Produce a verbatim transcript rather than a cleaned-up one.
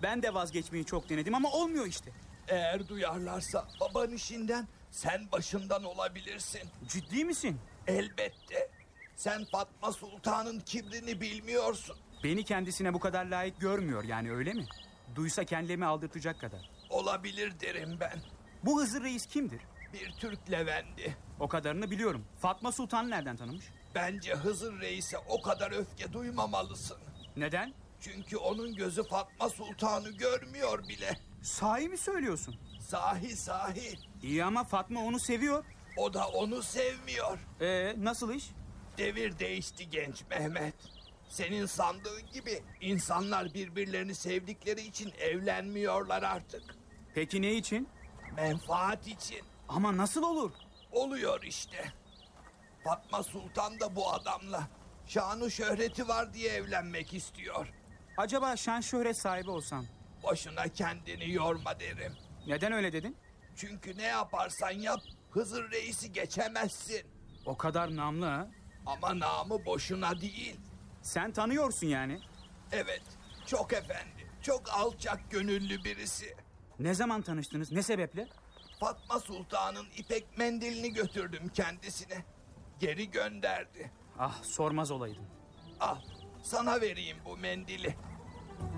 Ben de vazgeçmeyi çok denedim ama olmuyor işte. Eğer duyarlarsa baban işinden sen başından olabilirsin. Ciddi misin? Elbette. Sen Fatma Sultan'ın kibrini bilmiyorsun. Beni kendisine bu kadar layık görmüyor yani, öyle mi? Duysa kendimi aldırtacak kadar. Olabilir derim ben. Bu Hızır Reis kimdir? Bir Türk Levendi. O kadarını biliyorum. Fatma Sultan'ı nereden tanımış? Bence Hızır Reis'e o kadar öfke duymamalısın. Neden? Çünkü onun gözü Fatma Sultan'ı görmüyor bile. Sahi mi söylüyorsun? Sahi sahi. İyi ama Fatma onu seviyor. O da onu sevmiyor. Ee, nasıl iş? Devir değişti genç Mehmet. Senin sandığın gibi insanlar birbirlerini sevdikleri için evlenmiyorlar artık. Peki ne için? Menfaat için. Ama nasıl olur? Oluyor işte. Fatma Sultan da bu adamla şanı şöhreti var diye evlenmek istiyor. Acaba şan şöhret sahibi olsan? Boşuna kendini yorma derim. Neden öyle dedin? Çünkü ne yaparsan yap Hızır Reis'i geçemezsin. O kadar namlı ha? Ama namı boşuna değil. Sen tanıyorsun yani. Evet, çok efendi, çok alçak gönüllü birisi. Ne zaman tanıştınız? Ne sebeple? Fatma Sultan'ın ipek mendilini götürdüm kendisine. Geri gönderdi. Ah, sormaz olaydım. Al, sana vereyim bu mendili.